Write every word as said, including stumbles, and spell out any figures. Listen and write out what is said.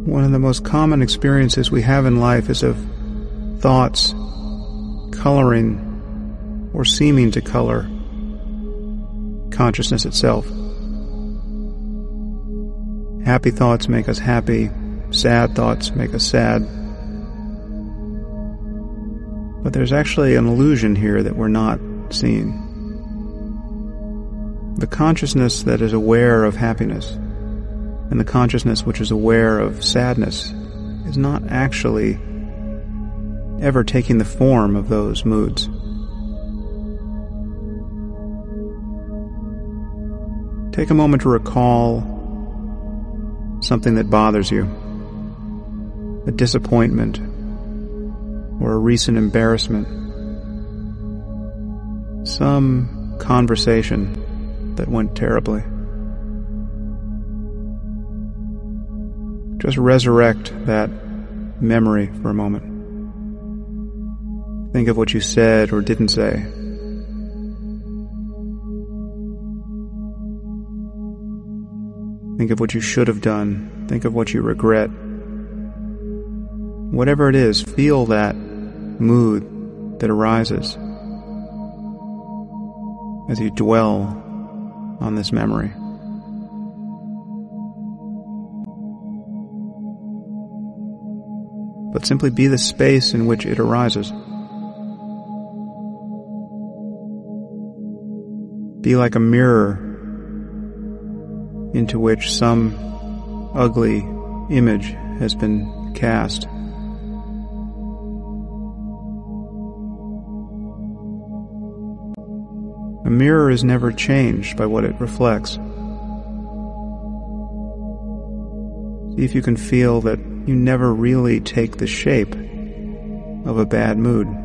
One of the most common experiences we have in life is of thoughts coloring or seeming to color consciousness itself. Happy thoughts make us happy, sad thoughts make us sad. But there's actually an illusion here that we're not seeing. The consciousness that is aware of happiness and the consciousness which is aware of sadness is not actually ever taking the form of those moods. Take a moment to recall something that bothers you, a disappointment or a recent embarrassment, some conversation that went terribly. Just resurrect that memory for a moment. Think of what you said or didn't say. Think of what you should have done. Think of what you regret. Whatever it is, feel that mood that arises as you dwell on this memory. But simply be the space in which it arises. Be like a mirror into which some ugly image has been cast. A mirror is never changed by what it reflects. See if you can feel that you never really take the shape of a bad mood.